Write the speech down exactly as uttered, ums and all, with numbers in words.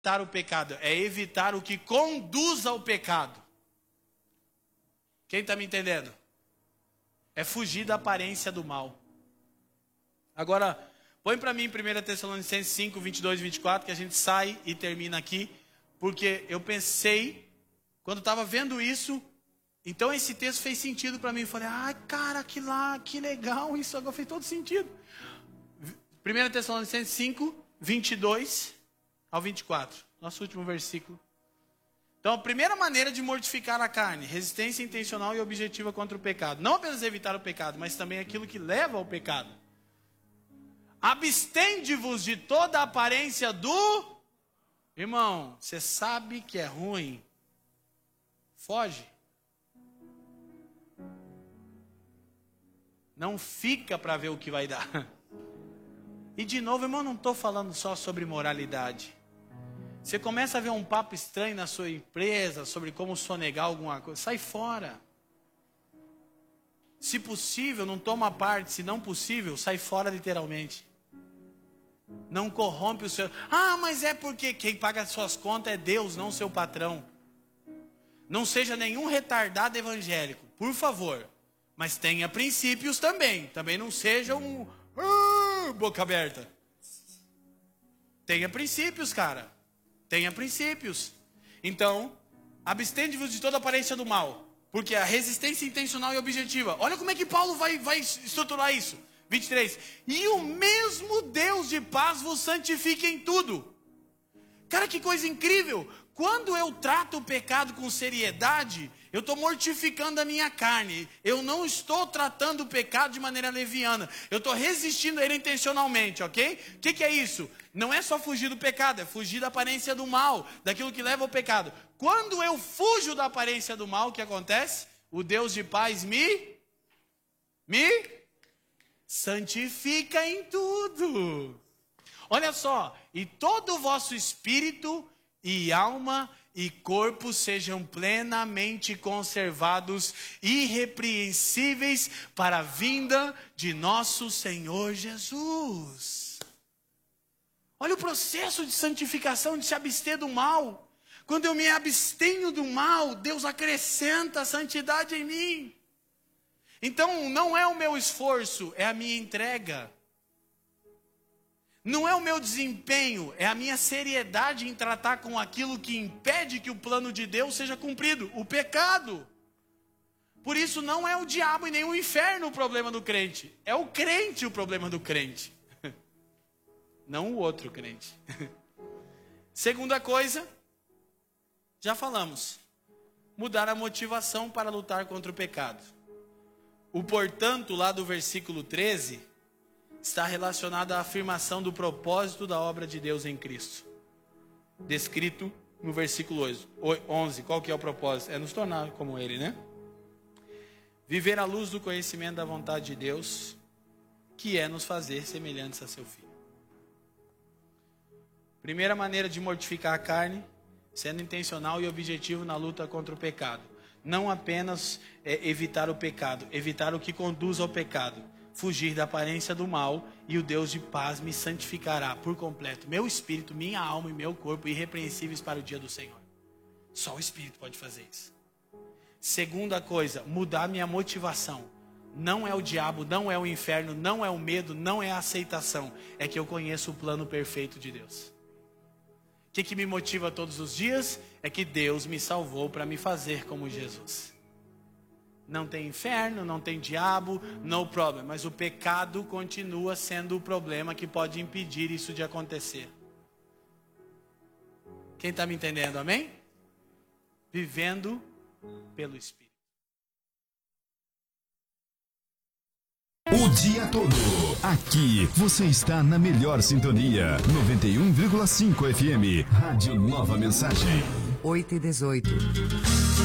evitar o pecado, é evitar o que conduz ao pecado. Quem está me entendendo? É fugir da aparência do mal. Agora, põe para mim em primeira Tessalonicenses cinco, vinte e dois e vinte e quatro, que a gente sai e termina aqui, porque eu pensei, quando estava vendo isso, então esse texto fez sentido para mim. Eu falei, ai cara, que lá, que legal, isso agora fez todo sentido. primeira Tessalonicenses cinco, vinte e dois ao vinte e quatro, nosso último versículo. Então, a primeira maneira de mortificar a carne, resistência intencional e objetiva contra o pecado. Não apenas evitar o pecado, mas também aquilo que leva ao pecado. Abstende-vos de toda a aparência do... Irmão, você sabe que é ruim. Foge. Não fica para ver o que vai dar. E de novo, irmão, não estou falando só sobre moralidade. Você começa a ver um papo estranho na sua empresa sobre como sonegar alguma coisa, sai fora. Se possível, não toma parte. Se não possível, sai fora literalmente. Não corrompe o seu... Ah, mas é porque quem paga as suas contas é Deus, não o seu patrão. Não seja nenhum retardado evangélico, por favor. Mas tenha princípios também. Também não seja um... Uh, boca aberta. Tenha princípios, cara. Tenha princípios. Então, abstende-vos de toda aparência do mal. Porque a resistência intencional e objetiva. Olha como é que Paulo vai, vai estruturar isso. vinte e três. E o mesmo Deus de paz vos santifique em tudo. Cara, que coisa incrível. Quando eu trato o pecado com seriedade, eu estou mortificando a minha carne. Eu não estou tratando o pecado de maneira leviana. Eu estou resistindo a ele intencionalmente, ok? O que, que é isso? Não é só fugir do pecado, é fugir da aparência do mal, daquilo que leva ao pecado. Quando eu fujo da aparência do mal, o que acontece? O Deus de paz me... Me... santifica em tudo. Olha só. E todo o vosso espírito e alma e corpo sejam plenamente conservados, irrepreensíveis para a vinda de nosso Senhor Jesus. Olha o processo de santificação, de se abster do mal. Quando eu me abstenho do mal, Deus acrescenta a santidade em mim. Então, não é o meu esforço, é a minha entrega. Não é o meu desempenho, é a minha seriedade em tratar com aquilo que impede que o plano de Deus seja cumprido, o pecado. Por isso, não é o diabo e nem o inferno o problema do crente. É o crente o problema do crente. Não o outro crente. Segunda coisa, já falamos. Mudar a motivação para lutar contra o pecado. O portanto, lá do versículo treze, está relacionado à afirmação do propósito da obra de Deus em Cristo. Descrito no versículo onze. Qual que é o propósito? É nos tornar como Ele, né? Viver à luz do conhecimento da vontade de Deus, que é nos fazer semelhantes a seu Filho. Primeira maneira de mortificar a carne, sendo intencional e objetivo na luta contra o pecado. Não apenas é, evitar o pecado, evitar o que conduz ao pecado. Fugir da aparência do mal, e o Deus de paz me santificará por completo. Meu espírito, minha alma e meu corpo irrepreensíveis para o dia do Senhor. Só o Espírito pode fazer isso. Segunda coisa, mudar minha motivação. Não é o diabo, não é o inferno, não é o medo, não é a aceitação. É que eu conheço o plano perfeito de Deus. O que, que me motiva todos os dias? É que Deus me salvou para me fazer como Jesus. Não tem inferno, não tem diabo, no problem. Mas o pecado continua sendo o problema que pode impedir isso de acontecer. Quem está me entendendo, amém? Vivendo pelo Espírito. O dia todo. Aqui você está na melhor sintonia. noventa e um vírgula cinco F M. Rádio Nova Mensagem. oito e dezoito.